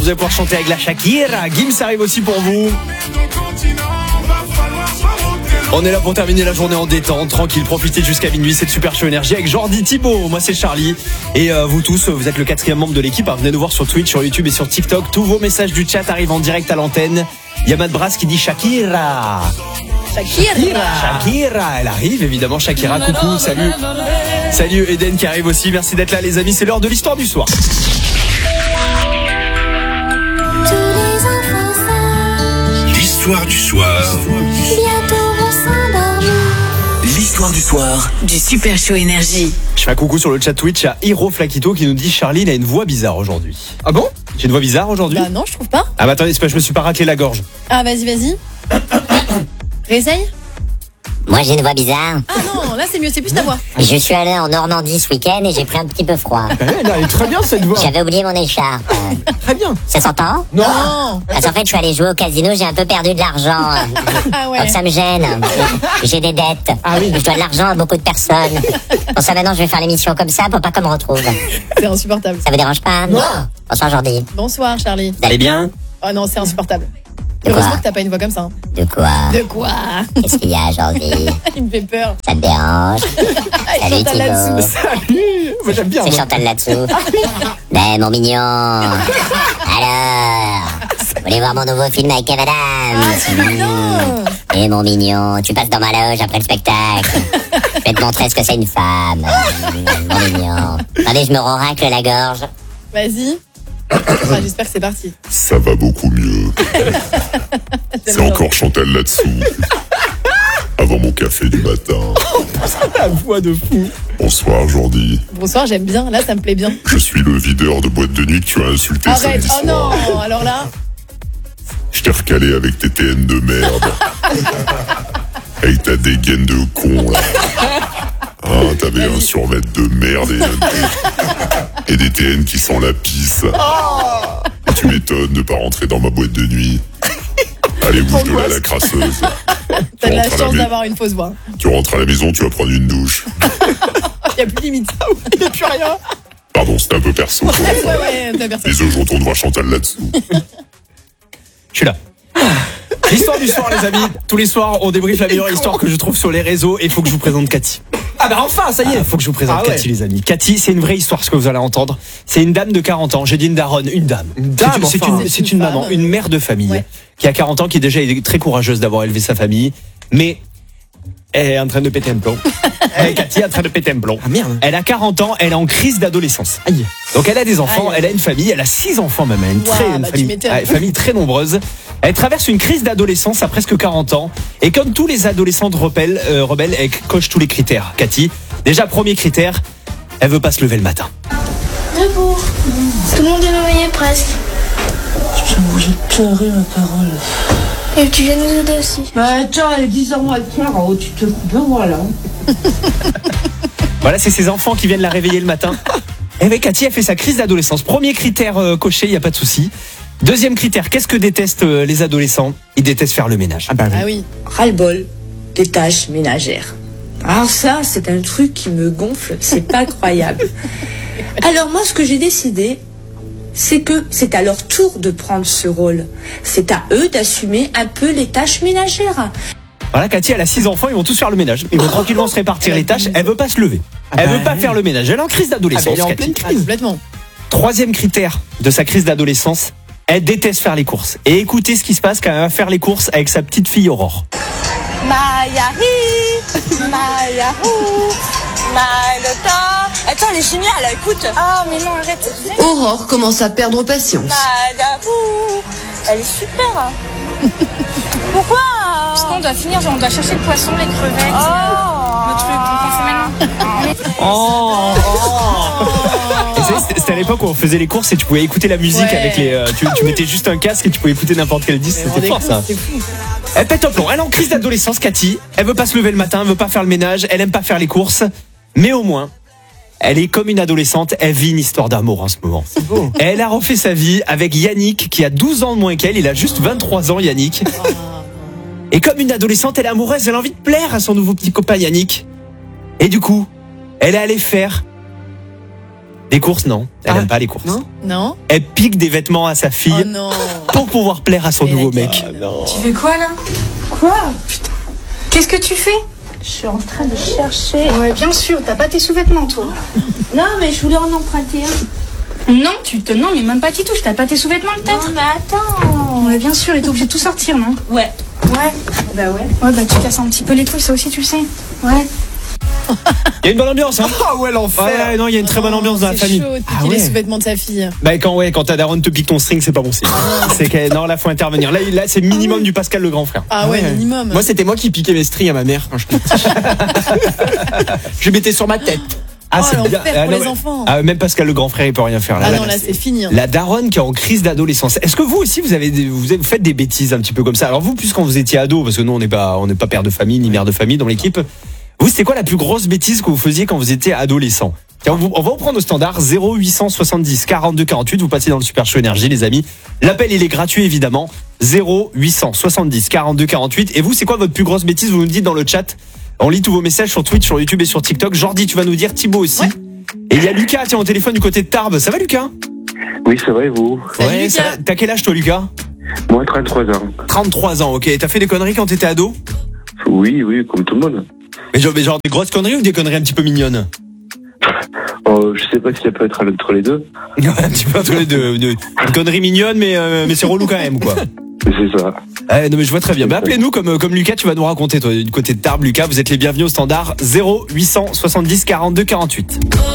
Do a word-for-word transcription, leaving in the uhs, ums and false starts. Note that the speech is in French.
vous allez pouvoir chanter avec la Shakira. Gims arrive aussi pour vous. On est là pour terminer la journée en détente, tranquille, profitez jusqu'à minuit, c'est de Super Show Énergie avec Jordi, Thibaut, moi c'est Charlie. Et euh, vous tous, vous êtes le quatrième membre de l'équipe, hein, venez nous voir sur Twitch, sur YouTube et sur TikTok. Tous vos messages du chat arrivent en direct à l'antenne. Il y a Matt Brass qui dit Shakira. Shakira. Shakira, elle arrive évidemment, Shakira, coucou, salut. Salut Eden qui arrive aussi, merci d'être là les amis, c'est l'heure de l'histoire du soir. L'histoire du soir. Bientôt vont s'endormir. L'histoire du soir Du Super Show Énergie. Je fais un coucou sur le chat Twitch à Hiro Flakito qui nous dit Charlie, il a une voix bizarre aujourd'hui. Ah bon? J'ai une voix bizarre aujourd'hui? Bah non, je trouve pas. Ah bah attendez, c'est pas, je me suis pas raclé la gorge. Ah vas-y, vas-y. Réessaye. Moi j'ai une voix bizarre. Ah non, là c'est mieux, c'est plus ta voix. Je suis allé en Normandie ce week-end et j'ai pris un petit peu froid. Elle est très bien cette voix. J'avais oublié mon écharpe. Très bien. Ça s'entend? Non. Parce qu'en fait je suis allé jouer au casino, j'ai un peu perdu de l'argent. Ah ouais. Donc ça me gêne. J'ai des dettes. Ah oui. Je dois de l'argent à beaucoup de personnes. Pour ça maintenant je vais faire l'émission comme ça pour pas qu'on me retrouve. C'est insupportable. Ça vous dérange pas? Non. Bonsoir Jordi. Bonsoir Charlie. Vous allez bien? Oh non, c'est insupportable. De quoi? Heureusement que t'as pas une voix comme ça. hein. De quoi? De quoi? Qu'est-ce qu'il y a Jordi? Il me fait peur. Ça te dérange? Ah, Salut Chantal là-dessous. Thibaut. Salut. Moi j'aime bien. C'est moi. Chantal là-dessous. Ben mon mignon. Alors, vous voulez voir mon nouveau film avec Kev Adams? Non. Eh mon mignon, tu passes dans ma loge après le spectacle. Je vais te montrer ce que c'est une femme. Mmh, mon mignon. Attendez, je me racle la gorge. Vas-y. Ah, j'espère que c'est parti. Ça va beaucoup mieux. C'est encore Chantal là-dessous. Avant mon café du matin. La voix de fou. Bonsoir Jordi. Bonsoir, j'aime bien. Là, ça me plaît bien. Je suis le videur de boîte de nuit que tu as insulté Arrête. samedi Oh soir. non. Alors là. Je t'ai recalé avec tes T N de merde. Avec ta dégaine de con là. Ah, t'avais un survêt de merde et, et des T N qui sent la pisse. Et tu m'étonnes de pas rentrer dans ma boîte de nuit. Allez, bouge de là la crasseuse. T'as de la rentres à la chance mai- d'avoir une fausse voix. Tu rentres à la maison, tu vas prendre une douche. Il y a plus de limite. Il y a plus rien. Pardon, c'était un peu perso. Ouais, ouais, t'as personne. Désolé, je retourne voir Chantal là-dessous. Je suis là. L'histoire du soir les amis. Tous les soirs on débriefe la meilleure histoire que je trouve sur les réseaux. Et il faut que je vous présente Cathy. Ah bah enfin, ça y est. Il faut que je vous présente Ah ouais. Cathy les amis. Cathy, c'est une vraie histoire ce que vous allez entendre. C'est une dame de quarante ans. J'ai dit une daronne, une dame. Une dame, C'est une, c'est enfin. une, c'est une maman, femme. une mère de famille Ouais. qui a quarante ans, qui déjà est très courageuse d'avoir élevé sa famille. Mais elle est en train de péter un plomb. Elle, Cathy est en train de péter un plomb. Ah merde. Elle a quarante ans, elle est en crise d'adolescence. Aïe. Donc elle a des enfants, Aïe. elle a une famille, elle a six enfants même, elle a une, Ouah, très, une bah, tu famille, m'étonnes. ouais, famille très nombreuse. Elle traverse une crise d'adolescence à presque quarante ans. Et comme tous les adolescentes rebelles, euh, rebelles, elle coche tous les critères. Cathy, déjà premier critère, elle veut pas se lever le matin. Debout. Tout le monde est réveillé presque. J'ai obligé de pleurer ma parole. Et tu viens nous aider aussi. Bah attends, elle est dix heures moins le quart, oh, tu te coupes, voilà. Voilà, c'est ses enfants qui viennent la réveiller le matin. Et bien Cathy a fait sa crise d'adolescence. Premier critère euh, coché, il n'y a pas de souci. Deuxième critère, qu'est-ce que détestent euh, les adolescents? Ils détestent faire le ménage. Ah bah oui. Ah oui. Ras-le-bol des tâches ménagères. Alors ça, c'est un truc qui me gonfle, c'est pas croyable. Alors moi, ce que j'ai décidé, c'est que c'est à leur tour de prendre ce rôle. C'est à eux d'assumer un peu les tâches ménagères. Voilà, Cathy, elle a six enfants, ils vont tous faire le ménage. Ils vont tranquillement se répartir les tâches. Elle veut pas se lever. Ah Elle bah veut pas oui. faire le ménage. Elle est en crise Ah bah, d'adolescence, elle est en Cathy. pleine Ah, crise. complètement. Troisième critère de sa crise d'adolescence, elle déteste faire les courses. Et écoutez ce qui se passe quand elle va faire les courses avec sa petite fille Aurore. Mayahi, Mayahou, Maïlota. Attends, elle est géniale, écoute. Ah, mais non, arrête. Aurore commence à perdre patience. Mayahou, elle est super. Pourquoi? Parce qu'on doit finir, genre, on doit chercher le poisson, les crevettes, le truc, donc on fait maintenant. Oh, Et vous savez, c'était- C'était à l'époque où on faisait les courses et tu pouvais écouter la musique Ouais. avec les. euh, tu, tu mettais juste un casque et tu pouvais écouter n'importe quel disque. Mais C'était fort rendez-vous, ça. C'est fou. Elle pète un plomb. Elle est en crise d'adolescence, Cathy. Elle veut pas se lever le matin, elle veut pas faire le ménage, elle aime pas faire les courses. Mais au moins, elle est comme une adolescente. Elle vit une histoire d'amour en ce moment. beau. Elle a refait sa vie avec Yannick qui a douze ans de moins qu'elle. Il a juste vingt-trois ans, Yannick. Et comme une adolescente, elle est amoureuse. Elle a envie de plaire à son nouveau petit copain Yannick. Et du coup, elle est allée faire Des courses, non. Elle Ah, aime pas les courses. Non Non. Elle pique des vêtements à sa fille Oh non. pour pouvoir plaire à son Mais nouveau la mec. Tu fais quoi là? Quoi? Putain. Qu'est-ce que tu fais? Je suis en train de chercher. Ouais, bien sûr, t'as pas tes sous-vêtements, toi. Non, mais je voulais en emprunter un. Non, tu te. Non, mais même pas t'y touches, t'as pas tes sous-vêtements peut-être? Non, mais attends. Ouais, bien sûr, et t'es obligé de tout sortir, non? Ouais. Ouais. Bah ouais. Ouais, bah tu casses un petit peu les couilles, ça aussi, tu le sais. Ouais. Il y a une bonne ambiance, hein. Ah ouais, l'enfer. Ouais, non, il y a une très bonne ambiance dans la C'est famille. chaud de piquer Ah les ouais. sous-vêtements de sa fille. Bah quand ouais, quand ta daronne te pique ton string, c'est pas bon signe. C'est que non, là faut intervenir. Là, il- là c'est minimum du Pascal le grand frère. Ah ouais, minimum. Moi, c'était moi qui piquais mes strings à ma mère quand je Je mettais sur ma tête. Ah, Oh, c'est l'enfer bien. pour Ah, non, les mais- enfants. Ah, même Pascal le grand frère, il peut rien faire là. Ah Là, non, là c'est fini. hein. La daronne qui est en crise d'adolescence. Est-ce que vous aussi vous avez des- vous avez- vous faites des bêtises un petit peu comme ça? Alors vous, plus quand vous étiez ado, parce que nous on n'est pas on n'est pas père de famille ni mère de famille dans l'équipe. Vous, c'était quoi la plus grosse bêtise que vous faisiez quand vous étiez adolescent? Tiens, on, vous- on va vous prendre au standard zéro huit cent soixante-dix quarante-deux quarante-huit. Vous passez dans le Super Show Énergie, les amis. L'appel il est gratuit évidemment. zéro huit cent soixante-dix quarante-deux quarante-huit. Et vous, c'est quoi votre plus grosse bêtise? Vous nous dites dans le chat. On lit tous vos messages sur Twitch, sur YouTube et sur TikTok. Jordi, tu vas nous dire. Thibaut aussi. Ouais. Et il y a Lucas, tiens, au téléphone du côté de Tarbes. Ça va, Lucas? Oui, ça va et vous? Salut, Ouais, Lucas. ça va. T'as quel âge toi, Lucas? Moi, trente-trois ans. trente-trois ans, ok. T'as fait des conneries quand t'étais ado? Oui, oui, comme tout le monde. Mais genre, mais genre des grosses conneries ou des conneries un petit peu mignonnes? Oh, je sais pas si ça peut être entre les deux. Un petit peu entre les deux. de- Une connerie mignonne, mais, euh, mais c'est relou quand même, quoi. C'est ça. Ah, non, mais je vois très bien. Bah, appelez-nous comme, comme Lucas, tu vas nous raconter, toi, du côté de Tarbes. Lucas, vous êtes les bienvenus au standard zéro huit cent soixante-dix quarante-deux quarante-huit.